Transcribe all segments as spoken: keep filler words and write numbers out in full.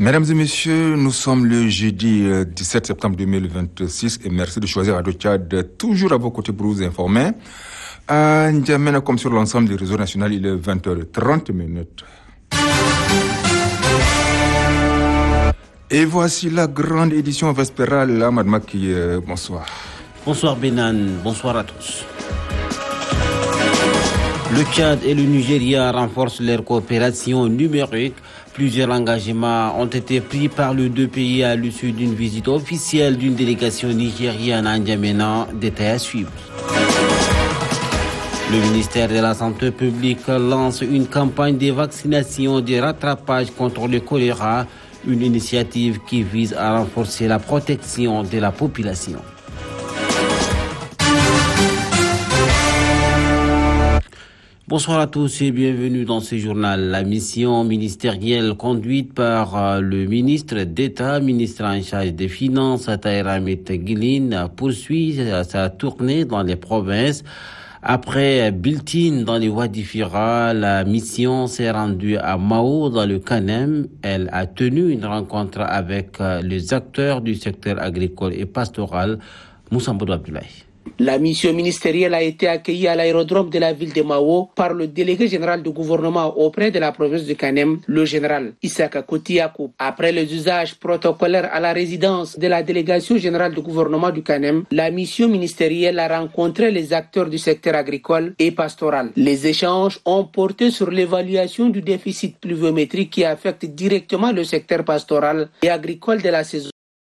Mesdames et messieurs, nous sommes le jeudi dix-sept septembre deux mille vingt-six et merci de choisir Radio Tchad, toujours à vos côtés pour vous informer. À N'Djamena, comme sur l'ensemble du réseau national, il est vingt heures trente minutes. Et voici la grande édition vespérale. Là, Madame Maki, bonsoir. Bonsoir Benan, bonsoir à tous. Le Tchad et le Nigeria renforcent leur coopération numérique. Plusieurs engagements ont été pris par les deux pays à l'issue d'une visite officielle d'une délégation nigériane à N'Djamena. Détails à suivre. Le ministère de la Santé publique lance une campagne de vaccination de rattrapage contre le choléra, une initiative qui vise à renforcer la protection de la population. Bonsoir à tous et bienvenue dans ce journal. La mission ministérielle conduite par le ministre d'État, ministre en charge des Finances, Tahir Hamid Guilin, poursuit sa tournée dans les provinces. Après Biltine dans les Wadi Fira, la mission s'est rendue à Mao dans le Kanem. Elle a tenu une rencontre avec les acteurs du secteur agricole et pastoral. Moussa Mbodou Abdoulaye. La mission ministérielle a été accueillie à l'aérodrome de la ville de Mao par le délégué général du gouvernement auprès de la province du Kanem, le général Issaka Kotiakou. Après les usages protocolaires à la résidence de la délégation générale du gouvernement du Kanem, la mission ministérielle a rencontré les acteurs du secteur agricole et pastoral. Les échanges ont porté sur l'évaluation du déficit pluviométrique qui affecte directement le secteur pastoral et agricole de la saison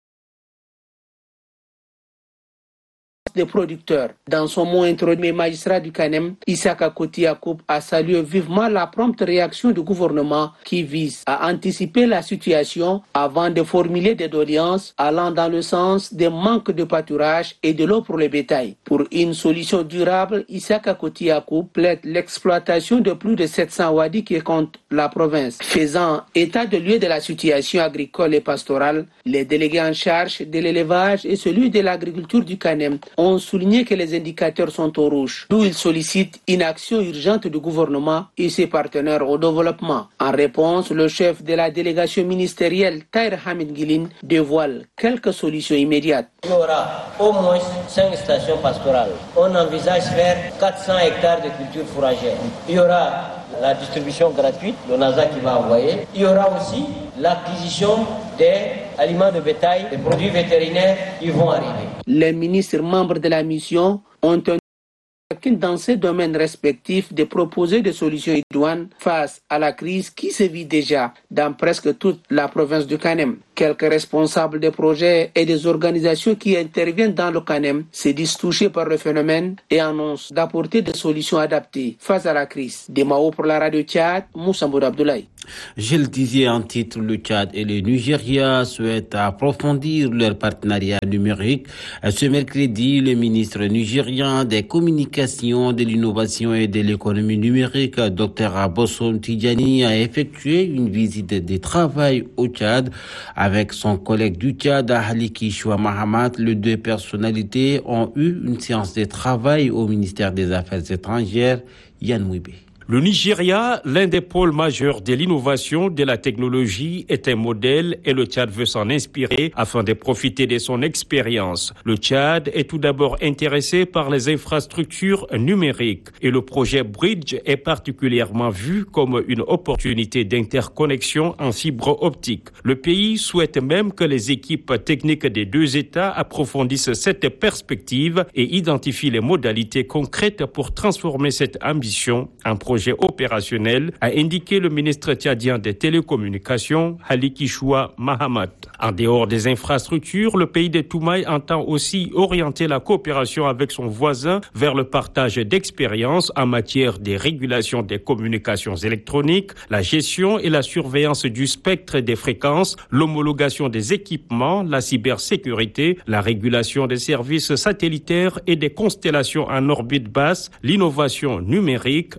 des producteurs. Dans son mot introduit, le magistrat du Kanem, Issaka Kotiakou, a salué vivement la prompte réaction du gouvernement qui vise à anticiper la situation avant de formuler des doléances allant dans le sens des manques de pâturage et de l'eau pour le bétail. Pour une solution durable, Issaka Kotiakou plaide l'exploitation de plus de sept cents wadis qui comptent la province. Faisant état de lieu de la situation agricole et pastorale, les délégués en charge de l'élevage et celui de l'agriculture du Kanem ont ont souligné que les indicateurs sont au rouge, d'où ils sollicitent une action urgente du gouvernement et ses partenaires au développement. En réponse, le chef de la délégation ministérielle, Tahir Hamid Guilin, dévoile quelques solutions immédiates. Il y aura au moins cinq stations pastorales. On envisage faire quatre cents hectares de culture fourragère. Il y aura la distribution gratuite, le NASA qui va envoyer. Il y aura aussi l'acquisition des aliments de bétail, des produits vétérinaires qui vont arriver. Les ministres membres de la mission ont un chacun dans ses domaines respectifs de proposer des solutions idoines face à la crise qui sévit déjà dans presque toute la province du Kanem. Quelques responsables des projets et des organisations qui interviennent dans le Kanem se disent touchés par le phénomène et annoncent d'apporter des solutions adaptées face à la crise. De Mao pour la radio Tchad, Moussa Mbodou Abdoulaye. Je le disais en titre, le Tchad et le Nigeria souhaitent approfondir leur partenariat numérique. Ce mercredi, le ministre nigérien des Communications, de l'Innovation et de l'Économie numérique, Dr Abosom Tidjani, a effectué une visite de travail au Tchad. Avec son collègue du Tchad, Haliki Choua Mahamat, les deux personnalités ont eu une séance de travail au ministère des Affaires étrangères. Yann Mouibé. Le Nigeria, l'un des pôles majeurs de l'innovation, de la technologie, est un modèle et le Tchad veut s'en inspirer afin de profiter de son expérience. Le Tchad est tout d'abord intéressé par les infrastructures numériques et le projet Bridge est particulièrement vu comme une opportunité d'interconnexion en fibre optique. Le pays souhaite même que les équipes techniques des deux États approfondissent cette perspective et identifient les modalités concrètes pour transformer cette ambition en projet opérationnel, a indiqué le ministre tchadien des Télécommunications, Haliki Choua Mahamat. En dehors des infrastructures, le pays de Toumaï entend aussi orienter la coopération avec son voisin vers le partage d'expériences en matière de régulation des communications électroniques, la gestion et la surveillance du spectre des fréquences, l'homologation des équipements, la cybersécurité, la régulation des services satellitaires et des constellations en orbite basse, l'innovation numérique, l'inclusion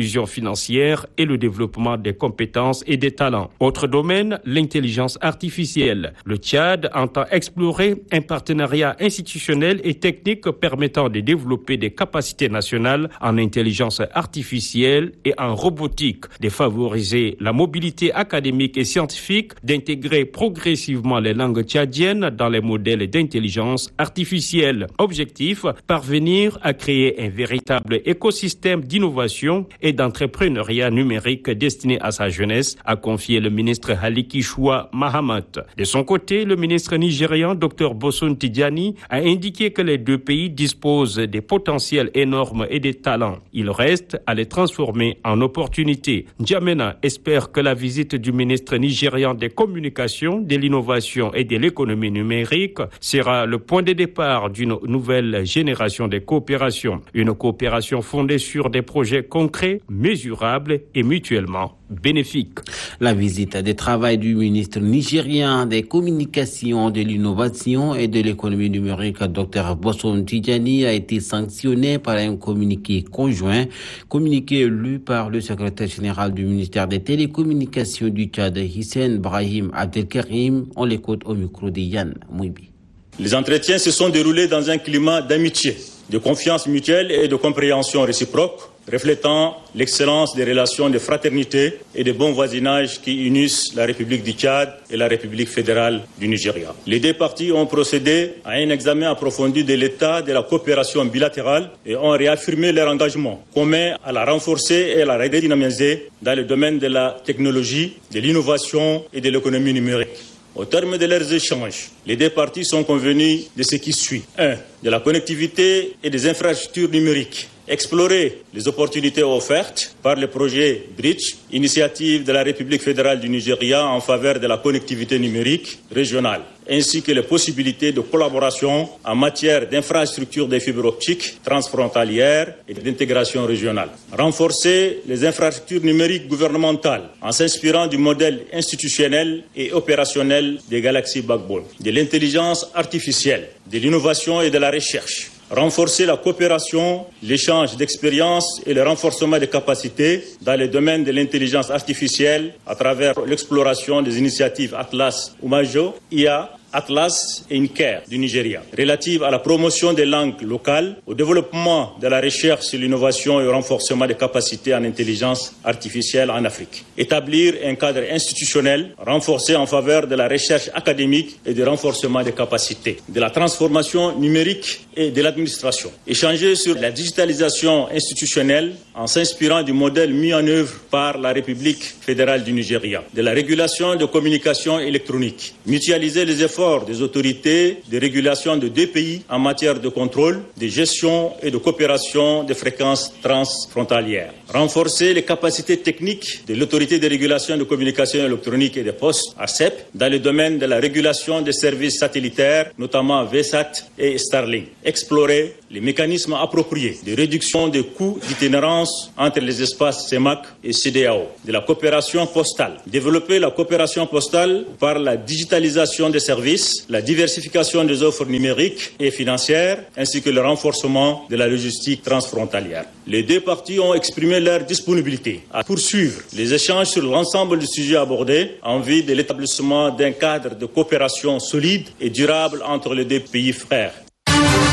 l'inclusion financière et le développement des compétences et des talents. Autre domaine, l'intelligence artificielle. Le Tchad entend explorer un partenariat institutionnel et technique permettant de développer des capacités nationales en intelligence artificielle et en robotique, de favoriser la mobilité académique et scientifique, d'intégrer progressivement les langues tchadiennes dans les modèles d'intelligence artificielle. Objectif, parvenir à créer un véritable écosystème d'innovation et d'entrepreneuriat numérique destiné à sa jeunesse, a confié le ministre Haliki Choua Mahamat. De son côté, le ministre nigérian Dr Boson Tidjani a indiqué que les deux pays disposent des potentiels énormes et des talents. Il reste à les transformer en opportunités. N'Djamena espère que la visite du ministre nigérian des Communications, de l'Innovation et de l'Économie numérique sera le point de départ d'une nouvelle génération de coopération. Une coopération fondée sur des projets concrets, mesurables et mutuellement bénéfiques. La visite de travail du ministre nigérien des Communications, de l'Innovation et de l'Économie numérique, Dr Boson Tidjani, a été sanctionnée par un communiqué conjoint, communiqué lu par le secrétaire général du ministère des Télécommunications du Tchad, Hissène Brahim Abdelkarim. On l'écoute au micro de Yann Mouibi. Les entretiens se sont déroulés dans un climat d'amitié, de confiance mutuelle et de compréhension réciproque, reflétant l'excellence des relations de fraternité et de bon voisinage qui unissent la République du Tchad et la République fédérale du Nigeria. Les deux parties ont procédé à un examen approfondi de l'état de la coopération bilatérale et ont réaffirmé leur engagement commun à la renforcer et à la redynamiser dans le domaine de la technologie, de l'innovation et de l'économie numérique. Au terme de leurs échanges, les deux parties sont convenues de ce qui suit. un. De la connectivité et des infrastructures numériques. Explorer les opportunités offertes par le projet Bridge, initiative de la République fédérale du Nigeria en faveur de la connectivité numérique régionale, ainsi que les possibilités de collaboration en matière d'infrastructures de fibres optiques transfrontalières et d'intégration régionale. Renforcer les infrastructures numériques gouvernementales en s'inspirant du modèle institutionnel et opérationnel des Galaxy Backbone, de l'intelligence artificielle, de l'innovation et de la recherche. Renforcer la coopération, l'échange d'expériences et le renforcement des capacités dans le domaine de l'intelligence artificielle à travers l'exploration des initiatives Atlas Umajo, I A, Atlas et Inker du Nigeria, relative à la promotion des langues locales, au développement de la recherche sur l'innovation et au renforcement des capacités en intelligence artificielle en Afrique. Établir un cadre institutionnel renforcé en faveur de la recherche académique et du renforcement des capacités, de la transformation numérique et de l'administration. Échanger sur la digitalisation institutionnelle en s'inspirant du modèle mis en œuvre par la République fédérale du Nigeria, de la régulation de communications électroniques. Mutualiser les efforts des autorités de régulation de deux pays en matière de contrôle, de gestion et de coopération des fréquences transfrontalières. Renforcer les capacités techniques de l'autorité de régulation de communications électroniques et des postes, A R C E P, dans le domaine de la régulation des services satellitaires, notamment VSAT et Starlink. Explorer les mécanismes appropriés de réduction des coûts d'itinérance entre les espaces C E M A C et C D A O. De la coopération postale. Développer la coopération postale par la digitalisation des services, la diversification des offres numériques et financières, ainsi que le renforcement de la logistique transfrontalière. Les deux parties ont exprimé leur disponibilité à poursuivre les échanges sur l'ensemble des sujets abordés en vue de l'établissement d'un cadre de coopération solide et durable entre les deux pays frères.